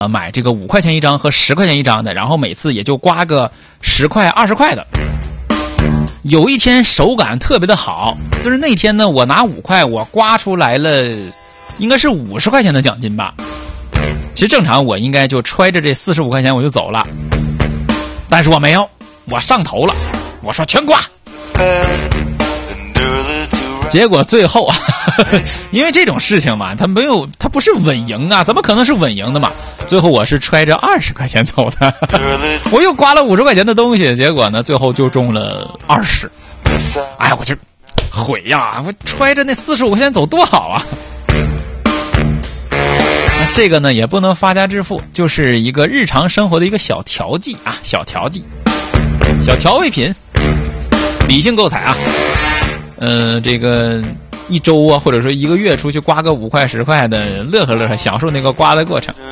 买这个5块钱一张和10块钱一张的，然后每次也就刮个10块、20块的。有一天手感特别的好，就是那天呢，我拿5块，我刮出来了，应该是50块钱的奖金吧。其实正常我应该就揣着这45块钱我就走了，但是我没有，我上头了，我说全刮。结果最后啊，因为这种事情嘛，它不是稳赢啊，怎么可能是稳赢的嘛？最后我是揣着20块钱走的，我又刮了50块钱的东西，结果呢，最后就中了20。哎呀，我这悔呀！我揣着那45块钱走多好啊！这个呢也不能发家致富，就是一个日常生活的一个小调剂啊，小调剂，小调味品，理性购采啊。这个一周啊，或者说1个月出去刮个5块10块的，乐呵乐呵，享受那个刮的过程。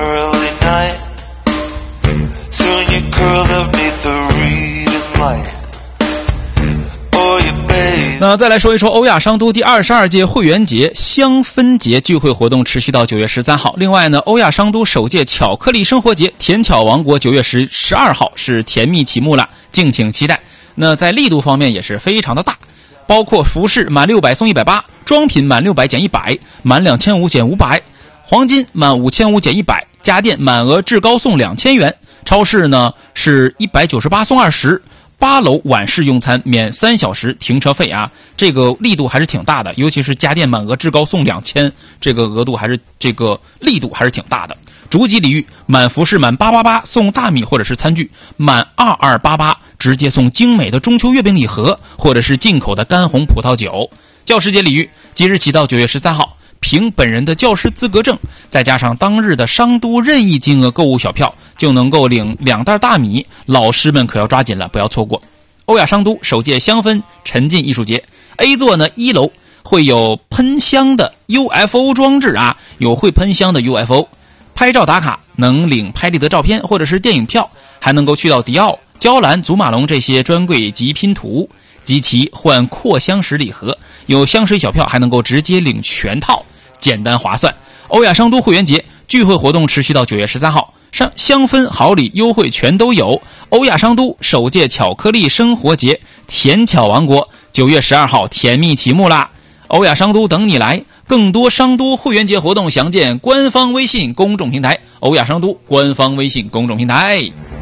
那再来说一说欧亚商都第22届会员节香氛节聚会活动持续到9月13号。另外呢，欧亚商都首届巧克力生活节甜巧王国9月12号是甜蜜启幕了，敬请期待。那在力度方面也是非常的大，包括服饰满600送180，装品满600减100，满2500减500，黄金满5500减100，家电满额至高送2000元，超市呢是198送20。8楼晚市用餐免3小时停车费啊，这个力度还是挺大的，尤其是家电满额至高送2000，这个额度还是这个力度还是挺大的。逐级礼遇，满服饰满888送大米或者是餐具，满2288直接送精美的中秋月饼礼盒或者是进口的干红葡萄酒。教师节礼遇，即日起到9月13号，凭本人的教师资格证，再加上当日的商都任意金额购物小票，就能够领2袋大米，老师们可要抓紧了，不要错过。欧亚商都首届香氛沉浸艺术节 A 座呢1楼会有喷香的 UFO 装置啊，有会喷香的 UFO， 拍照打卡能领拍立得照片或者是电影票，还能够去到迪奥、娇兰、祖马龙这些专柜及拼图，集齐换扩香石礼盒，有香水小票还能够直接领全套，简单划算。欧亚商都会员节聚会活动持续到9月13号，香氛好礼优惠全都有。欧亚商都首届巧克力生活节甜巧王国9月12号甜蜜启幕啦！欧亚商都等你来，更多商都会员节活动详见官方微信公众平台，欧亚商都官方微信公众平台。